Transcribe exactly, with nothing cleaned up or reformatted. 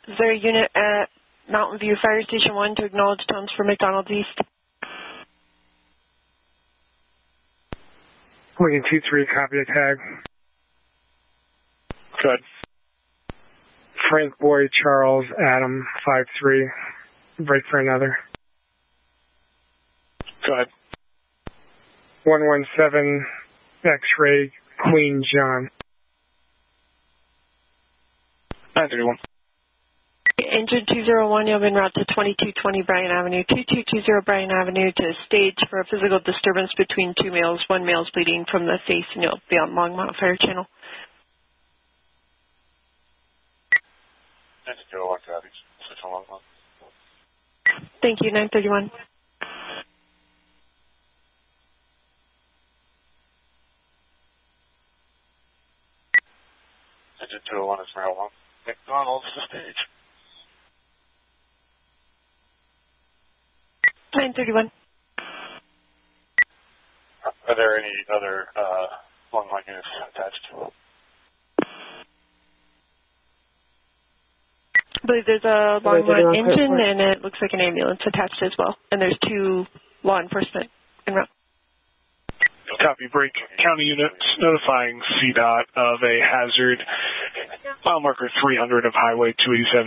Is there a unit at Mountain View Fire Station one to acknowledge tones for McDonald's East? Lincoln two three, copy a tag. Good. Frank Boy, Charles, Adam, five three, break for another. Go ahead. one one seven, X-ray, Queen John. nine thirty-one. Engine two zero one, you'll be en route to twenty-two twenty Bryan Avenue, two two two zero Bryan Avenue to stage for a physical disturbance between two males. One male is bleeding from the face, and you'll be on Longmont Fire Channel. nine zero one, copies. Switch on Longmont. Thank you, nine thirty-one. Engine two oh one is marijuana. McDonald's to stage. nine thirty-one. Are there any other uh, Longmont units attached to it? I believe there's a Longmont engine, and it looks like an ambulance attached as well. And there's two law enforcement en route. Copy, break. County units notifying C DOT of a hazard, mile marker three hundred of Highway two eighty-seven.